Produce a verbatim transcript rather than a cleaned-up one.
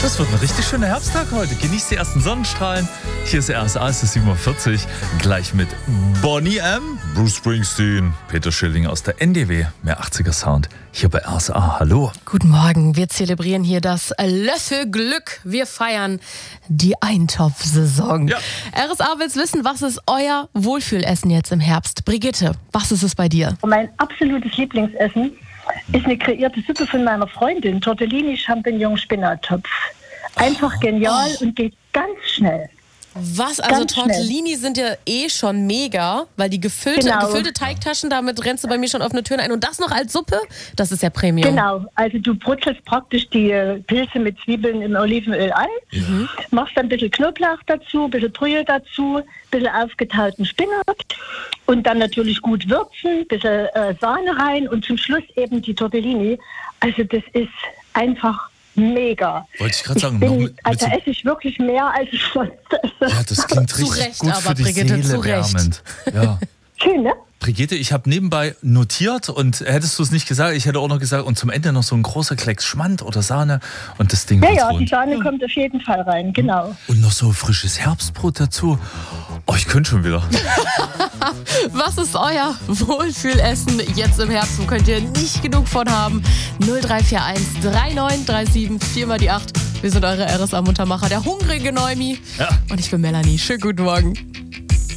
Das wird ein richtig schöner Herbsttag heute. Genießt die ersten Sonnenstrahlen. Hier ist R S A, es ist sieben Uhr vierzig. Gleich mit Boney M., Bruce Springsteen, Peter Schilling aus der N D W, mehr achtziger Sound. Hier bei R S A. Hallo. Guten Morgen. Wir zelebrieren hier das Löffelglück. Wir feiern die Eintopfsaison. Ja. R S A will's wissen, was ist euer Wohlfühlessen jetzt im Herbst? Brigitte, was ist es bei dir? Mein absolutes Lieblingsessen ist eine kreierte Suppe von meiner Freundin, Tortellini Champignon Spinattopf. Einfach genial Oh. und geht ganz schnell. Was? Also Ganz Tortellini schnell. Sind ja eh schon mega, weil die gefüllte, Genau. gefüllte Teigtaschen, damit rennst du bei mir schon offene Türen ein. Und das noch als Suppe? Das ist ja Premium. Genau, also du brutzelst praktisch die äh, Pilze mit Zwiebeln im Olivenöl an, Ja. machst dann ein bisschen Knoblauch dazu, ein bisschen Brühe dazu, ein bisschen aufgetauten Spinat und dann natürlich gut würzen, ein bisschen äh, Sahne rein und zum Schluss eben die Tortellini. Also das ist einfach mega. Wollte ich gerade sagen, bin, noch mit, mit also so, esse ich wirklich mehr, als ich sonst esse. ja, das klingt Zu richtig Recht gut aber, für die Brigitte, zu Seele Recht. wärmend. Ja. Schön, ne? Brigitte, ich habe nebenbei notiert und hättest du es nicht gesagt, ich hätte auch noch gesagt, und zum Ende noch so ein großer Klecks Schmand oder Sahne und das Ding Ja, wird's ja, die rund. Sahne kommt auf jeden Fall rein, genau. Und noch so frisches Herbstbrot dazu. Oh, ich könnte schon wieder. Was ist euer Wohlfühlessen jetzt im Herbst? Wo könnt ihr nicht genug von haben? null drei vier eins drei neun drei sieben vier mal die acht. Wir sind eure R S A-Muntermacher, der hungrige Neumi. Ja. Und ich bin Melanie. Schönen guten Morgen.